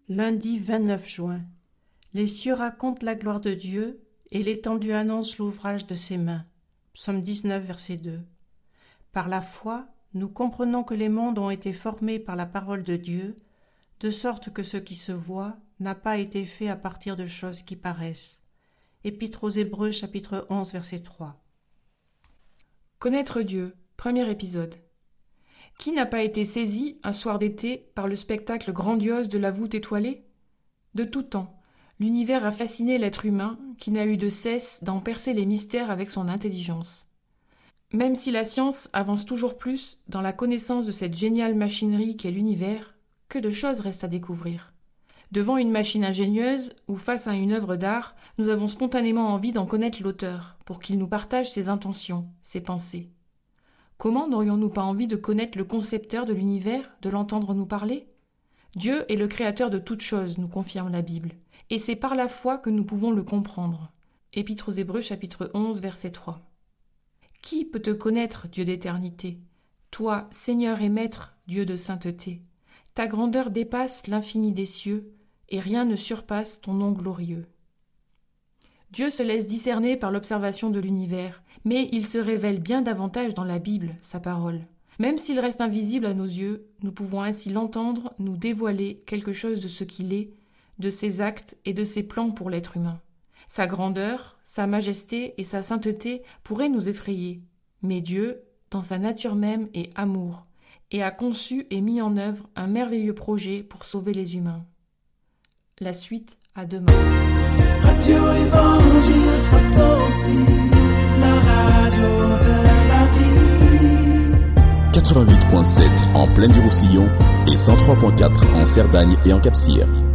Lundi 29 juin. Les cieux racontent la gloire de Dieu, et l'étendue annonce l'ouvrage de ses mains. Psaume 19, verset 2. Par la foi, nous comprenons que les mondes ont été formés par la parole de Dieu, de sorte que ce qui se voit n'a pas été fait à partir de choses qui paraissent. Épître aux Hébreux, chapitre 11, verset 3. Connaître Dieu, premier épisode. Qui n'a pas été saisi, un soir d'été, par le spectacle grandiose de la voûte étoilée ? De tout temps, l'univers a fasciné l'être humain, qui n'a eu de cesse d'en percer les mystères avec son intelligence. Même si la science avance toujours plus dans la connaissance de cette géniale machinerie qu'est l'univers, que de choses restent à découvrir. Devant une machine ingénieuse ou face à une œuvre d'art, nous avons spontanément envie d'en connaître l'auteur, pour qu'il nous partage ses intentions, ses pensées. Comment n'aurions-nous pas envie de connaître le concepteur de l'univers, de l'entendre nous parler ? Dieu est le créateur de toutes choses, nous confirme la Bible, et c'est par la foi que nous pouvons le comprendre. Épître aux Hébreux, chapitre 11, verset 3. Qui peut te connaître, Dieu d'éternité ? Toi, Seigneur et Maître, Dieu de sainteté. Ta grandeur dépasse l'infini des cieux, et rien ne surpasse ton nom glorieux. Dieu se laisse discerner par l'observation de l'univers, mais il se révèle bien davantage dans la Bible, sa parole. Même s'il reste invisible à nos yeux, nous pouvons ainsi l'entendre nous dévoiler quelque chose de ce qu'il est, de ses actes et de ses plans pour l'être humain. Sa grandeur, sa majesté et sa sainteté pourraient nous effrayer, mais Dieu, dans sa nature même, est amour, et a conçu et mis en œuvre un merveilleux projet pour sauver les humains. La suite à demain. Radio Évangile 66, la radio de la vie. 88.7 en Plaine du Roussillon et 103.4 en Cerdagne et en Cap-Cyr.